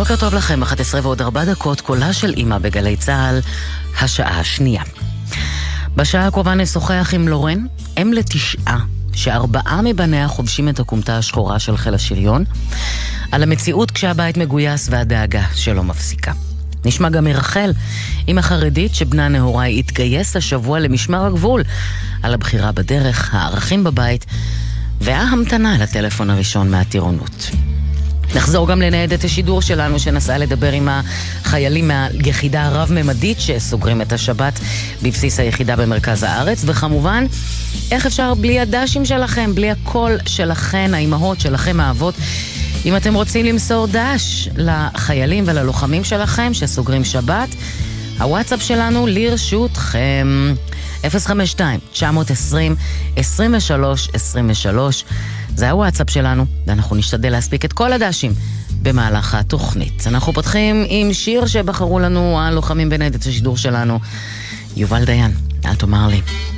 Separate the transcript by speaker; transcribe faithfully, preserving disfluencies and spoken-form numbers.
Speaker 1: בוקר טוב לכם, אחת עשרה ועוד ארבע דקות, קולה של אמא בגלי צהל, השעה השנייה. בשעה הקרובה נשוחח עם לורן, אם לתשעה, שארבעה מבניה חובשים את הקומתה השחורה של חיל השריון, על המציאות כשהבית מגויס והדאגה שלא מפסיקה. נשמע גם מרחל, אמא חרדית שבנה נהוראי התגייס השבוע למשמר הגבול, על הבחירה בדרך, הערכים בבית, וההמתנה לטלפון הראשון מהטירונות. נחזור גם לניידת השידור שלנו שנסעה לדבר עם החיילים מהיחידה הרב-ממדית שסוגרים את השבת בבסיס היחידה במרכז הארץ, וכמובן, איך אפשר בלי הדשים שלכם, בלי הקול שלכן, האימהות שלכם, האבות, אם אתם רוצים למסור דש לחיילים וללוחמים שלכם שסוגרים שבת, הוואטסאפ שלנו לרשותכם. אפס חמש שתיים תשע עשרים עשרים ושלוש עשרים ושלוש זה הוואטסאפ שלנו, ואנחנו נשתדל להספיק את כל הדשים במהלך התוכנית. אנחנו פותחים עם שיר שבחרו לנו הלוחמים בניידת השידור שלנו, יובל דיין, אל תאמר לי.